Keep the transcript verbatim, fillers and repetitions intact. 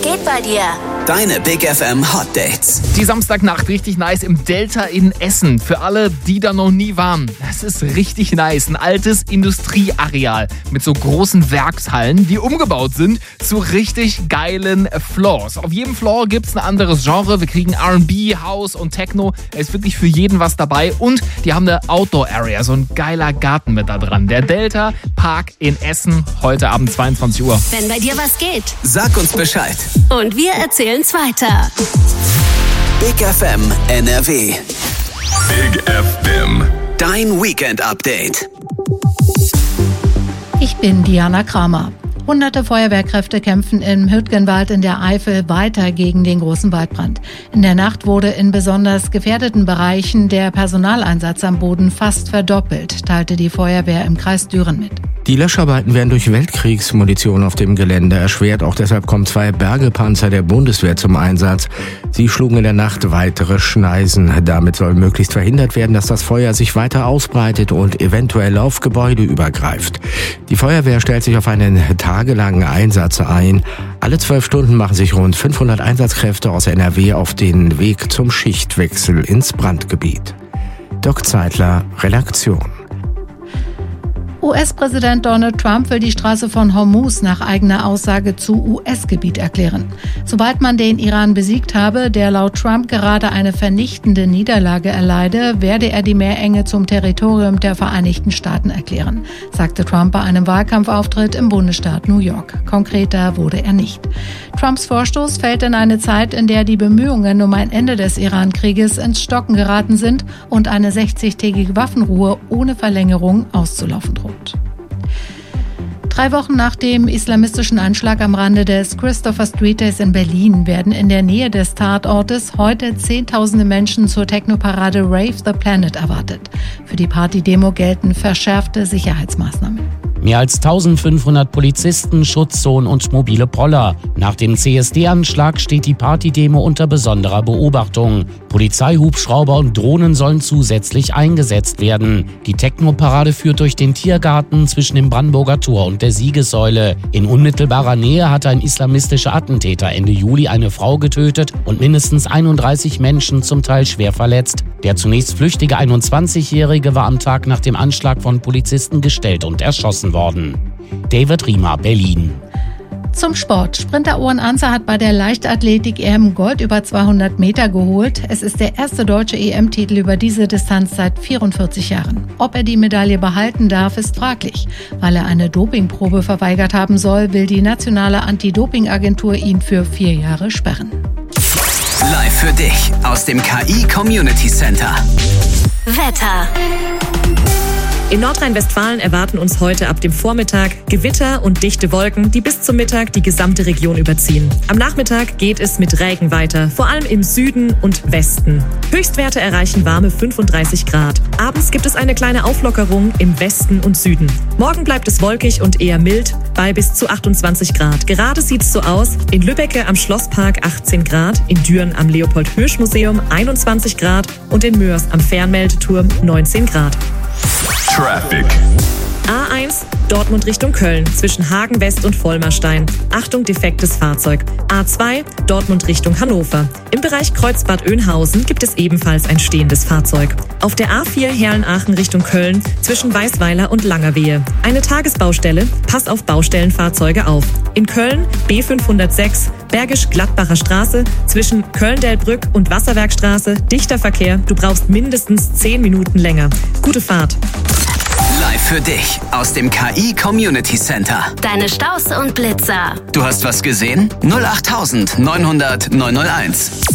geht bei dir? Deine Big F M Hot Dates. Die Samstagnacht richtig nice im Delta in Essen. Für alle, die da noch nie waren. Das ist richtig nice. Ein altes Industrieareal mit so großen Werkshallen, die umgebaut sind zu richtig geilen Floors. Auf jedem Floor gibt's ein anderes Genre. Wir kriegen R and B, House und Techno. Es ist wirklich für jeden was dabei. Und die haben eine Outdoor-Area, so ein geiler Garten mit da dran. Der Delta Park in Essen, heute Abend zweiundzwanzig Uhr. Wenn bei dir was geht. Sag uns Bescheid. Und wir erzählen's weiter. Big F M N R W. Big F M. Dein Weekend Update. Ich bin Diana Kramer. Hunderte Feuerwehrkräfte kämpfen im Hüttgenwald in der Eifel weiter gegen den großen Waldbrand. In der Nacht wurde in besonders gefährdeten Bereichen der Personaleinsatz am Boden fast verdoppelt, teilte die Feuerwehr im Kreis Düren mit. Die Löscharbeiten werden durch Weltkriegsmunition auf dem Gelände erschwert. Auch deshalb kommen zwei Bergepanzer der Bundeswehr zum Einsatz. Sie schlugen in der Nacht weitere Schneisen. Damit soll möglichst verhindert werden, dass das Feuer sich weiter ausbreitet und eventuell auf Gebäude übergreift. Die Feuerwehr stellt sich auf einen tagelangen Einsatz ein. Alle zwölf Stunden machen sich rund fünfhundert Einsatzkräfte aus N R W auf den Weg zum Schichtwechsel ins Brandgebiet. Doc Zeitler, Redaktion. U S-Präsident Donald Trump will die Straße von Hormuz nach eigener Aussage zu U S-Gebiet erklären. Sobald man den Iran besiegt habe, der laut Trump gerade eine vernichtende Niederlage erleide, werde er die Meerenge zum Territorium der Vereinigten Staaten erklären, sagte Trump bei einem Wahlkampfauftritt im Bundesstaat New York. Konkreter wurde er nicht. Trumps Vorstoß fällt in eine Zeit, in der die Bemühungen um ein Ende des Iran-Krieges ins Stocken geraten sind und eine sechzigtägige Waffenruhe ohne Verlängerung auszulaufen droht. Drei Wochen nach dem islamistischen Anschlag am Rande des Christopher Street Days in Berlin werden in der Nähe des Tatortes heute Zehntausende Menschen zur Technoparade Rave the Planet erwartet. Für die Partydemo gelten verschärfte Sicherheitsmaßnahmen. Mehr als eintausendfünfhundert Polizisten, Schutzzonen und mobile Poller. Nach dem C S D-Anschlag steht die Partydemo unter besonderer Beobachtung. Polizeihubschrauber und Drohnen sollen zusätzlich eingesetzt werden. Die Techno-Parade führt durch den Tiergarten zwischen dem Brandenburger Tor und der Siegessäule. In unmittelbarer Nähe hatte ein islamistischer Attentäter Ende Juli eine Frau getötet und mindestens einunddreißig Menschen zum Teil schwer verletzt. Der zunächst flüchtige einundzwanzigjährige war am Tag nach dem Anschlag von Polizisten gestellt und erschossen worden. David Riemer, Berlin. Zum Sport. Sprinter Owen Anzer hat bei der Leichtathletik-E M Gold über zweihundert Meter geholt. Es ist der erste deutsche E M-Titel über diese Distanz seit vierundvierzig Jahren. Ob er die Medaille behalten darf, ist fraglich. Weil er eine Dopingprobe verweigert haben soll, will die nationale Anti-Doping-Agentur ihn für vier Jahre sperren. Live für dich aus dem K I Community Center. Wetter. In Nordrhein-Westfalen erwarten uns heute ab dem Vormittag Gewitter und dichte Wolken, die bis zum Mittag die gesamte Region überziehen. Am Nachmittag geht es mit Regen weiter, vor allem im Süden und Westen. Höchstwerte erreichen warme fünfunddreißig Grad. Abends gibt es eine kleine Auflockerung im Westen und Süden. Morgen bleibt es wolkig und eher mild, bei bis zu achtundzwanzig Grad. Gerade sieht es so aus: in Lübbecke am Schlosspark achtzehn Grad, in Düren am Leopold-Hirsch-Museum einundzwanzig Grad und in Mörs am Fernmeldeturm neunzehn Grad. Traffic. A eins, Dortmund Richtung Köln, zwischen Hagen West und Vollmerstein. Achtung, defektes Fahrzeug. A zwei, Dortmund Richtung Hannover. Im Bereich Kreuzbad Oeynhausen gibt es ebenfalls ein stehendes Fahrzeug. Auf der A vier Herlenaachen Richtung Köln, zwischen Weißweiler und Langerwehe. Eine Tagesbaustelle, pass auf Baustellenfahrzeuge auf. In Köln B fünfhundertsechs, Bergisch-Gladbacher Straße, zwischen Köln-Delbrück und Wasserwerkstraße, dichter Verkehr, du brauchst mindestens zehn Minuten länger. Gute Fahrt. Live für dich aus dem K I Community Center. Deine Staus und Blitzer. Du hast was gesehen? null acht neunhundert neunhunderteins.